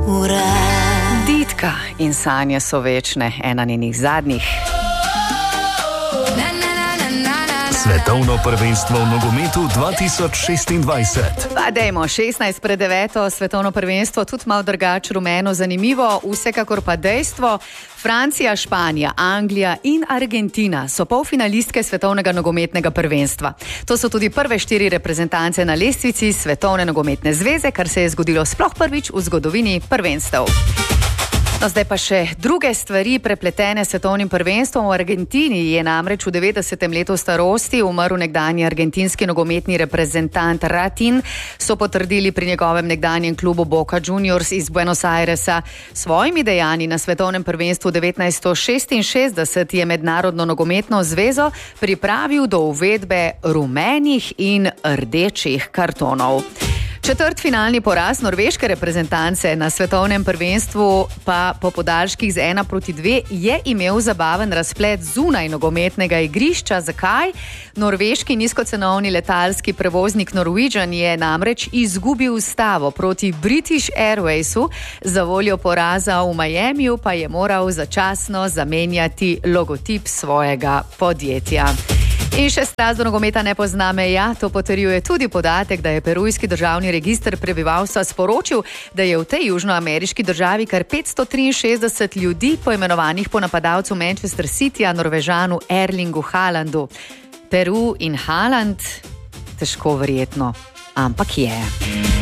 Ditka in sanje so večne, ena njenih zadnjih. Svetovno prvenstvo v nogometu 2026. Pa dajmo, 16:09, svetovno prvenstvo, tudi malo drugače, rumeno, zanimivo, vsekakor pa dejstvo. Francija, Španija, Anglija in Argentina so polfinalistke svetovnega nogometnega prvenstva. To so tudi prve 4 reprezentance na lestvici Svetovne nogometne zveze, kar se je zgodilo sploh prvič v zgodovini prvenstev. No, zdaj pa še druge stvari prepletene s svetovnim prvenstvom. V Argentini je namreč v 90. letu starosti umrl nekdanji argentinski nogometni reprezentant Ratin, so potrdili pri njegovem nekdanjem klubu Boca Juniors iz Buenos Airesa. Svojimi dejanji na svetovnem prvenstvu 1966 je Mednarodno nogometno zvezo pripravil do uvedbe rumenih in rdečih kartonov. Četrtfinalni poraz norveške reprezentance na svetovnem prvenstvu pa po podaljških z 1-2 je imel zabaven razplet zunaj nogometnega igrišča. Zakaj? Norveški nizkocenovni letalski prevoznik Norwegian je namreč izgubil stavo proti British Airwaysu, za voljo poraza v Miamiju pa je moral začasno zamenjati logotip svojega podjetja. In še strast do nogometa ne pozna meja, to potrjuje tudi podatek, da je perujski državni register prebivalstva sporočil, da je v tej južnoameriški državi kar 563 ljudi poimenovanih po napadalcu Manchester Cityja, Norvežanu Erlingu Haalandu. Peru in Haaland, težko verjetno, ampak je.